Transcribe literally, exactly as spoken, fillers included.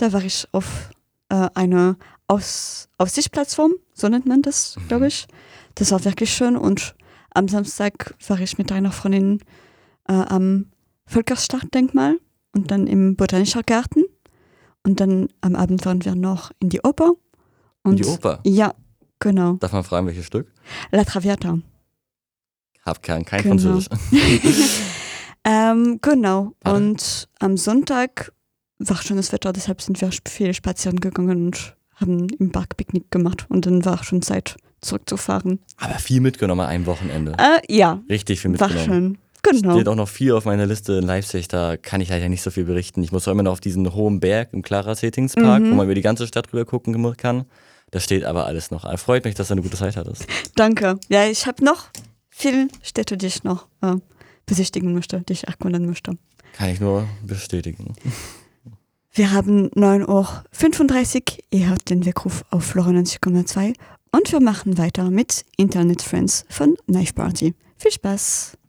da war ich auf äh, einer Aus- Aussichtsplattform, so nennt man das, Mhm. glaube ich. Das war wirklich schön und am Samstag war ich mit einer Freundin äh, am Völkerschlachtdenkmal und dann im Botanischen Garten und dann am Abend waren wir noch in die Oper. Und Die Oper? Ja, genau. Darf man fragen, welches Stück? La Traviata. Hab kein, kein Genau. Französisch. ähm, genau. Warte. Und am Sonntag war schönes Wetter, deshalb sind wir viel spazieren gegangen und haben im Park Picknick gemacht. Und dann war schon Zeit, zurückzufahren. Aber viel mitgenommen ein Wochenende. Äh, ja, Richtig viel war mitgenommen. schön. Genau. Steht auch noch viel auf meiner Liste in Leipzig, da kann ich leider nicht so viel berichten. Ich muss auch immer noch auf diesen hohen Berg im Clara Settingspark, Mhm. wo man über die ganze Stadt rüber gucken kann. Da steht aber alles noch. Aber freut mich, dass du eine gute Zeit hattest. Danke. Ja, ich habe noch viele Städte, die ich noch äh, besichtigen möchte, die ich erkunden möchte. Kann ich nur bestätigen. Wir haben neun Uhr fünfunddreißig, ihr hört den Weckruf auf neunundneunzig Komma zwei und wir machen weiter mit Internet Friends von Knife Party. Viel Spaß!